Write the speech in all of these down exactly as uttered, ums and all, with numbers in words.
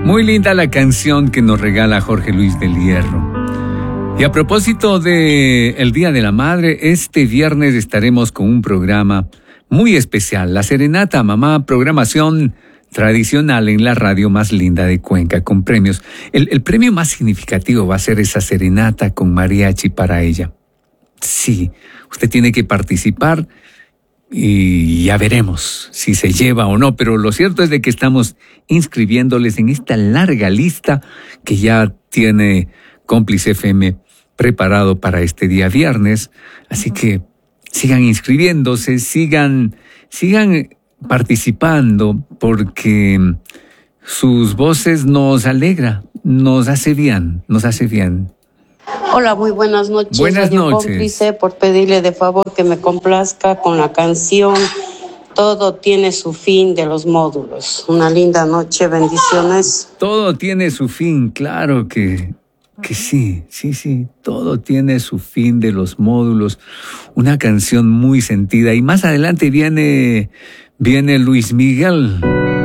Muy linda la canción que nos regala Jorge Luis del Hierro. Y a propósito de el Día de la Madre, este viernes estaremos con un programa muy especial, La Serenata Mamá, programación tradicional en la radio más linda de Cuenca, con premios. El, el premio más significativo va a ser esa serenata con mariachi para ella. Sí, usted tiene que participar y ya veremos si se lleva o no, pero lo cierto es de que estamos inscribiéndoles en esta larga lista que ya tiene Cómplice F M preparado para este día viernes, así que sigan inscribiéndose, sigan, sigan participando, porque sus voces nos alegra, nos hace bien, nos hace bien. Hola, muy buenas noches. Buenas Radio noches. Cómplice, por pedirle de favor que me complazca con la canción Todo tiene su fin de Los Módulos. Una linda noche, bendiciones. Todo tiene su fin, claro que, que sí, sí, sí. Todo tiene su fin de Los Módulos. Una canción muy sentida. Y más adelante viene, viene Luis Miguel.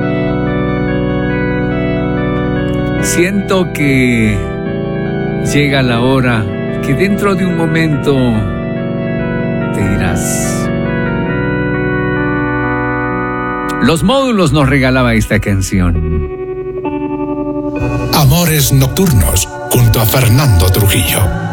Siento que llega la hora que dentro de un momento te irás. Los Módulos nos regalaba esta canción. Amores Nocturnos, junto a Fernando Trujillo.